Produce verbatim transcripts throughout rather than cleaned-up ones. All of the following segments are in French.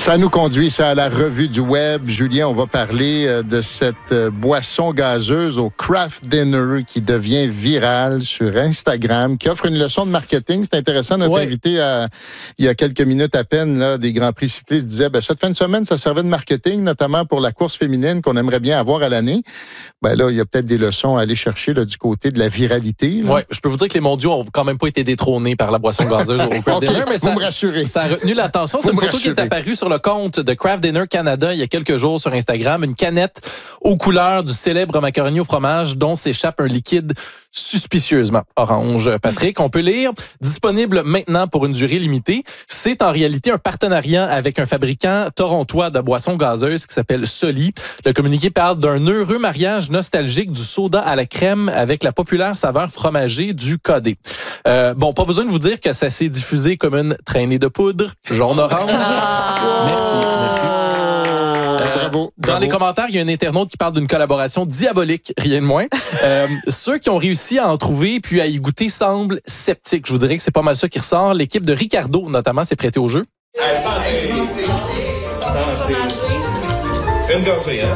Ça nous conduit ça à la revue du web. Julien, on va parler euh, de cette euh, boisson gazeuse au Craft Dinner qui devient virale sur Instagram, qui offre une leçon de marketing. C'est intéressant. Notre ouais. invité, à, il y a quelques minutes à peine, là, des Grands Prix cyclistes disait, ben, cette fin de semaine, ça servait de marketing, notamment pour la course féminine qu'on aimerait bien avoir à l'année. Ben là, il y a peut-être des leçons à aller chercher là, du côté de la viralité. Oui, je peux vous dire que les mondiaux ont quand même pas été détrônés par la boisson gazeuse au Craft okay, Dinner, mais vous ça, me rassurez. ça a retenu l'attention. C'est une photo qui est apparue sur le compte de Craft Dinner Canada il y a quelques jours sur Instagram. Une canette aux couleurs du célèbre macaroni au fromage dont s'échappe un liquide suspicieusement orange. Patrick, on peut lire, disponible maintenant pour une durée limitée. C'est en réalité un partenariat avec un fabricant torontois de boissons gazeuses qui s'appelle Soli. Le communiqué parle d'un heureux mariage nostalgique du soda à la crème avec la populaire saveur fromagée du codé. Euh, bon, pas besoin de vous dire que ça s'est diffusé comme une traînée de poudre jaune-orange. Ah. Merci, merci. Bravo, Dans bravo. les commentaires, il y a un internaute qui parle d'une collaboration diabolique, rien de moins. Euh, ceux qui ont réussi à en trouver puis à y goûter semblent sceptiques. Je vous dirais que c'est pas mal ça qui ressort. L'équipe de Ricardo, notamment, s'est prêtée au jeu. Hey, santé! Santé! Une gorgée, hein?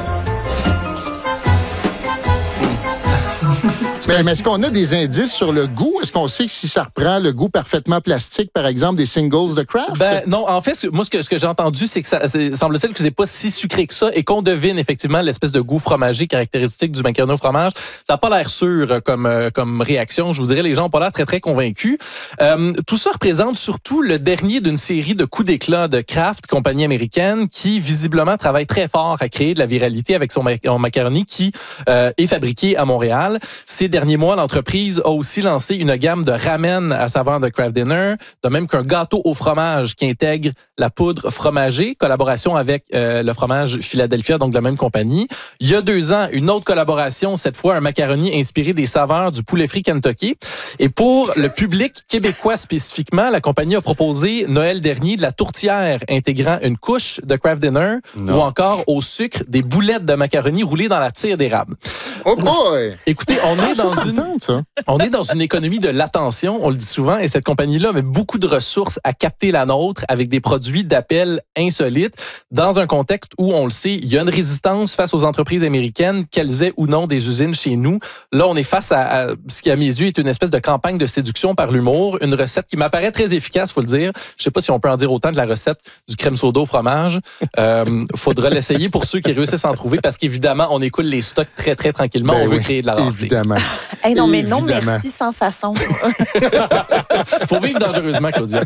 Mais, mais est-ce qu'on a des indices sur le goût? Est-ce qu'on sait si ça reprend le goût parfaitement plastique, par exemple, des singles de Kraft? Ben non, en fait, ce- moi, ce que, ce que j'ai entendu, c'est que ça c'est- semble-t-il que c'est pas si sucré que ça et qu'on devine effectivement l'espèce de goût fromager caractéristique du macaroni au fromage. Ça n'a pas l'air sûr euh, comme, euh, comme réaction. Je vous dirais, les gens n'ont pas l'air très, très convaincus. Euh, tout ça représente surtout le dernier d'une série de coups d'éclat de Kraft, compagnie américaine, qui visiblement travaille très fort à créer de la viralité avec son mac- son macaroni qui euh, est fabriqué à Montréal. Ces derniers mois, l'entreprise a aussi lancé une gamme de ramen à saveur de Craft Dinner, de même qu'un gâteau au fromage qui intègre la poudre fromagée, collaboration avec euh, le fromage Philadelphia, donc de la même compagnie. Il y a deux ans, une autre collaboration, cette fois un macaroni inspiré des saveurs du poulet frit Kentucky. Et pour le public québécois spécifiquement, la compagnie a proposé Noël dernier de la tourtière intégrant une couche de Craft Dinner Non. ou encore au sucre des boulettes de macaroni roulées dans la tire d'érable. Oh boy! Écoutez, on est Ah, ça, dans ça me une tente, ça. on est dans une économie de l'attention, on le dit souvent, et cette compagnie-là avait beaucoup de ressources à capter la nôtre avec des produits d'appel insolites dans un contexte où, on le sait, il y a une résistance face aux entreprises américaines, qu'elles aient ou non des usines chez nous. Là, on est face à, à ce qui, à mes yeux, est une espèce de campagne de séduction par l'humour, une recette qui m'apparaît très efficace, faut le dire. Je sais pas si on peut en dire autant de la recette du crème soda au fromage. Euh, faudra l'essayer pour ceux qui réussissent à en trouver, parce qu'évidemment, on écoule les stocks très, très tranquillement. Ben on veut oui, créer de la rareté. évidemment. Hey, non, mais non, Évidemment. merci sans façon. Faut vivre dangereusement, Claudia.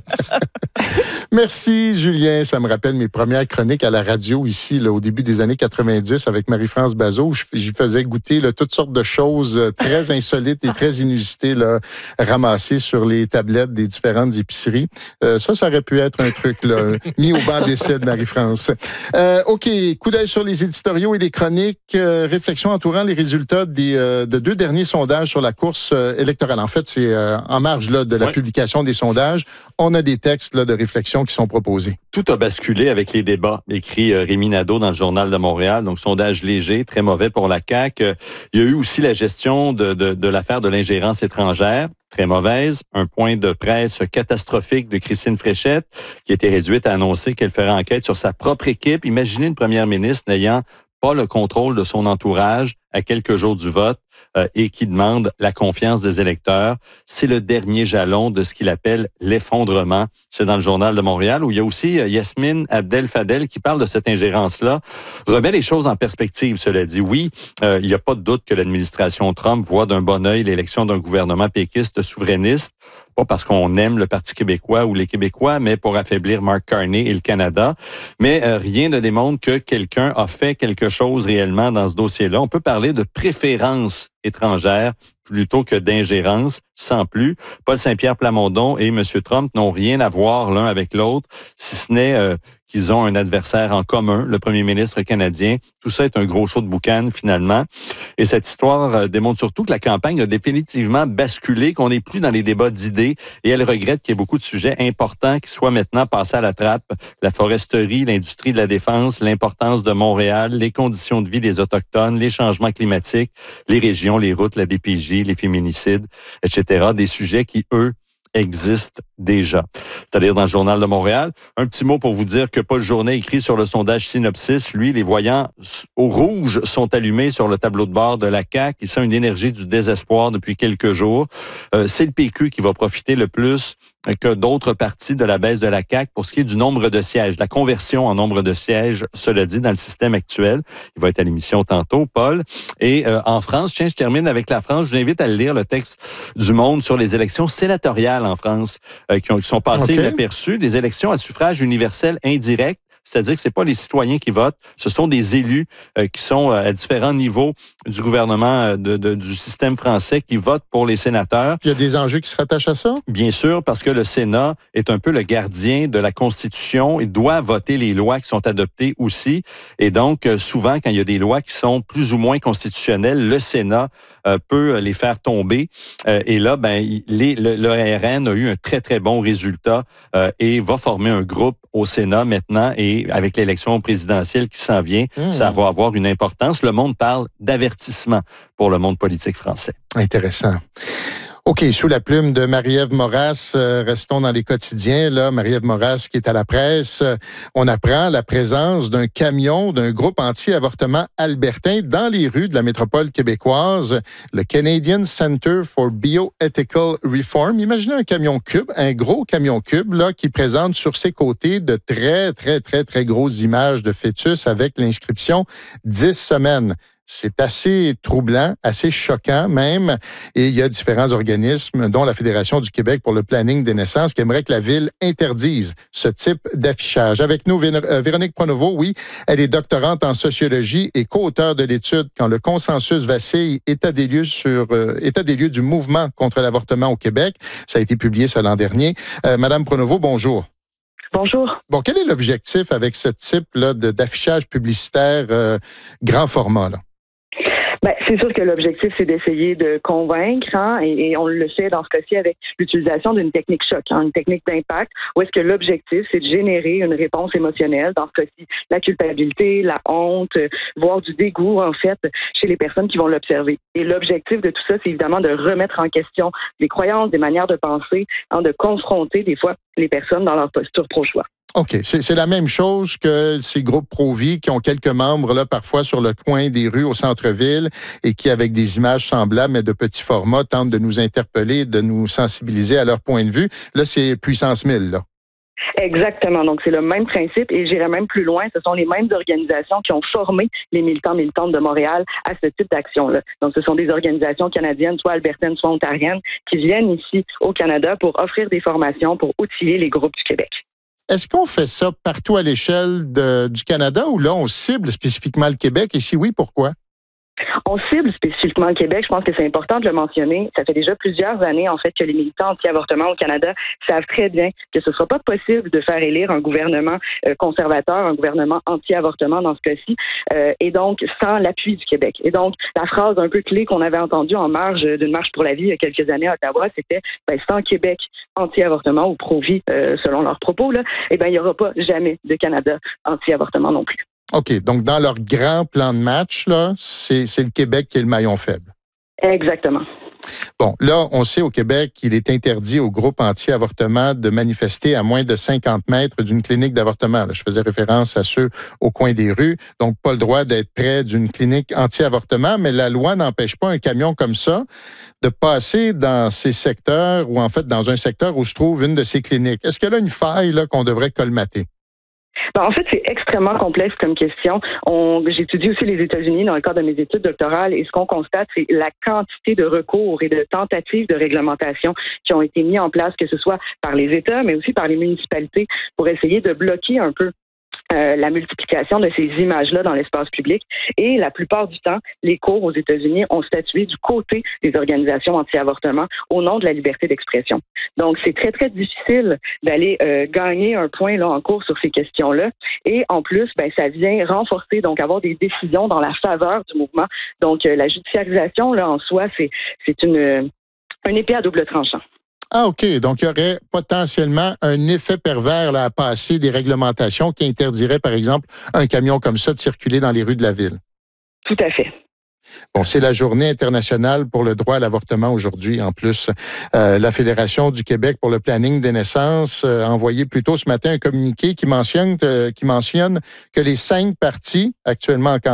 Merci, Julien. Ça me rappelle mes premières chroniques à la radio ici, là, au début des années quatre-vingt-dix, avec Marie-France Bazot. Je, je faisais goûter là, toutes sortes de choses euh, très insolites et très inusitées là, ramassées sur les tablettes des différentes épiceries. Euh, ça, ça aurait pu être un truc là, mis au banc d'essai de Marie-France. Euh, OK, coup d'œil sur les éditoriaux et les chroniques. Euh, réflexion entourant les résultats des, euh, de deux derniers sondages sur la course euh, électorale. En fait, c'est euh, en marge là, de la Oui. publication des sondages. On a des textes là, de réflexion qui sont proposés. Tout a basculé avec les débats, écrit euh, Rémi Nadeau dans le Journal de Montréal. Donc, sondage léger, très mauvais pour la C A Q. Euh, il y a eu aussi la gestion de, de, de l'affaire de l'ingérence étrangère, très mauvaise. Un point de presse catastrophique de Christine Fréchette, qui était réduite à annoncer qu'elle ferait enquête sur sa propre équipe. Imaginez une première ministre n'ayant pas le contrôle de son entourage à quelques jours du vote euh, et qui demande la confiance des électeurs. C'est le dernier jalon de ce qu'il appelle l'effondrement. C'est dans le Journal de Montréal où il y a aussi euh, Yasmine Abdel-Fadel qui parle de cette ingérence-là. Remet les choses en perspective, cela dit. Oui, euh, il n'y a pas de doute que l'administration Trump voit d'un bon œil l'élection d'un gouvernement péquiste souverainiste, pas parce qu'on aime le Parti québécois ou les Québécois, mais pour affaiblir Mark Carney et le Canada. Mais euh, rien ne démontre que quelqu'un a fait quelque chose réellement dans ce dossier-là. On peut parler de préférence étrangère plutôt que d'ingérence, sans plus. Paul Saint-Pierre Plamondon et M. Trump n'ont rien à voir l'un avec l'autre, si ce n'est euh, qu'ils ont un adversaire en commun, le premier ministre canadien. Tout ça est un gros show de boucan, finalement. Et cette histoire euh, démontre surtout que la campagne a définitivement basculé, qu'on n'est plus dans les débats d'idées, et elle regrette qu'il y ait beaucoup de sujets importants qui soient maintenant passés à la trappe. La foresterie, l'industrie de la défense, l'importance de Montréal, les conditions de vie des Autochtones, les changements climatiques, les régions, les routes, la D P J, les féminicides, et cetera. Des sujets qui, eux, existe déjà. C'est-à-dire dans le Journal de Montréal. Un petit mot pour vous dire que Paul Journet écrit sur le sondage Synopsis, lui, les voyants au rouge sont allumés sur le tableau de bord de la C A Q. Il sent une énergie du désespoir depuis quelques jours. Euh, c'est le P Q qui va profiter le plus que d'autres partis de la baisse de la C A Q pour ce qui est du nombre de sièges, la conversion en nombre de sièges, cela dit, dans le système actuel. Il va être à l'émission tantôt, Paul. Et euh, en France, tiens, je termine avec la France. Je vous invite à lire le texte du Monde sur les élections sénatoriales en France euh, qui, ont, qui sont passées okay. inaperçues, des élections à suffrage universel indirect. C'est-à-dire que c'est pas les citoyens qui votent, ce sont des élus euh, qui sont euh, à différents niveaux du gouvernement, euh, de, de, du système français qui votent pour les sénateurs. Il y a des enjeux qui se rattachent à ça? Bien sûr, parce que le Sénat est un peu le gardien de la Constitution et doit voter les lois qui sont adoptées aussi. Et donc, euh, souvent, quand il y a des lois qui sont plus ou moins constitutionnelles, le Sénat euh, peut les faire tomber. Euh, et là, ben, les, le, le R N a eu un très, très bon résultat euh, et va former un groupe au Sénat maintenant. Et avec l'élection présidentielle qui s'en vient, mmh. ça va avoir une importance. Le Monde parle d'avertissement pour le monde politique français. Intéressant. OK, sous la plume de Marie-Ève Moras, euh, restons dans les quotidiens. Là, Marie-Ève Moras qui est à la presse, euh, on apprend la présence d'un camion d'un groupe anti-avortement albertain dans les rues de la métropole québécoise, le Canadian Center for Bioethical Reform. Imaginez un camion cube, un gros camion cube là, qui présente sur ses côtés de très, très, très, très grosses images de fœtus avec l'inscription dix semaines. C'est assez troublant, assez choquant même. Et il y a différents organismes, dont la Fédération du Québec pour le planning des naissances, qui aimeraient que la Ville interdise ce type d'affichage. Avec nous, Véronique Pronovo, oui, elle est doctorante en sociologie et co-auteure de l'étude « Quand le consensus vacille, état des lieux sur euh, état des lieux du mouvement contre l'avortement au Québec ». Ça a été publié ce l'an dernier. Euh, Madame Pronovo, bonjour. Bonjour. Bon, quel est l'objectif avec ce type-là de, d'affichage publicitaire euh, grand format, là? Ben, c'est sûr que l'objectif, c'est d'essayer de convaincre, hein, et, et on le fait dans ce cas-ci avec l'utilisation d'une technique choc, hein, une technique d'impact, où est-ce que l'objectif, c'est de générer une réponse émotionnelle, dans ce cas-ci, la culpabilité, la honte, voire du dégoût, en fait, chez les personnes qui vont l'observer. Et l'objectif de tout ça, c'est évidemment de remettre en question des croyances, des manières de penser, hein, de confronter, des fois, les personnes dans leur posture pro-choix. OK. C'est, c'est la même chose que ces groupes pro-vie qui ont quelques membres, là, parfois sur le coin des rues au centre-ville et qui, avec des images semblables, mais de petits formats, tentent de nous interpeller, de nous sensibiliser à leur point de vue. Là, c'est puissance mille, là. Exactement. Donc, c'est le même principe et j'irai même plus loin. Ce sont les mêmes organisations qui ont formé les militants militantes de Montréal à ce type d'action-là. Donc, ce sont des organisations canadiennes, soit albertaines, soit ontariennes, qui viennent ici au Canada pour offrir des formations, pour outiller les groupes du Québec. Est-ce qu'on fait ça partout à l'échelle de, du Canada ou là, on cible spécifiquement le Québec? Et si oui, pourquoi? On cible spécifiquement le Québec. Je pense que c'est important de le mentionner. Ça fait déjà plusieurs années, en fait, que les militants anti-avortement au Canada savent très bien que ce ne sera pas possible de faire élire un gouvernement euh, conservateur, un gouvernement anti-avortement dans ce cas-ci, euh, et donc sans l'appui du Québec. Et donc, la phrase un peu clé qu'on avait entendue en marge d'une marche pour la vie il y a quelques années à Ottawa, c'était ben, sans Québec anti-avortement ou pro-vie, euh, selon leurs propos, là, eh ben, il n'y aura pas jamais de Canada anti-avortement non plus. OK. Donc, dans leur grand plan de match, là, c'est, c'est le Québec qui est le maillon faible. Exactement. Bon, là, on sait au Québec qu'il est interdit aux groupes anti-avortement de manifester à moins de cinquante mètres d'une clinique d'avortement. Là, je faisais référence à ceux au coin des rues. Donc, pas le droit d'être près d'une clinique anti-avortement, mais la loi n'empêche pas un camion comme ça de passer dans ces secteurs ou en fait dans un secteur où se trouve une de ces cliniques. Est-ce qu'il y a là une faille là, qu'on devrait colmater? Ben, en fait, c'est extrêmement complexe comme question. On, j'étudie aussi les États-Unis dans le cadre de mes études doctorales et ce qu'on constate, c'est la quantité de recours et de tentatives de réglementation qui ont été mis en place, que ce soit par les États, mais aussi par les municipalités, pour essayer de bloquer un peu Euh, la multiplication de ces images-là dans l'espace public. Et la plupart du temps, les cours aux États-Unis ont statué du côté des organisations anti-avortement au nom de la liberté d'expression. Donc, c'est très, très difficile d'aller euh, gagner un point là en cours sur ces questions-là. Et en plus, ben, ça vient renforcer, donc avoir des décisions dans la faveur du mouvement. Donc, euh, la judiciarisation, là, en soi, c'est, c'est une, euh, une épée à double tranchant. Ah, OK. Donc, il y aurait potentiellement un effet pervers là, à passer des réglementations qui interdiraient, par exemple, un camion comme ça de circuler dans les rues de la ville. Tout à fait. Bon, c'est la journée internationale pour le droit à l'avortement aujourd'hui. En plus, euh, la Fédération du Québec pour le planning des naissances euh, a envoyé plus tôt ce matin un communiqué qui mentionne, euh, qui mentionne que les cinq parties actuellement en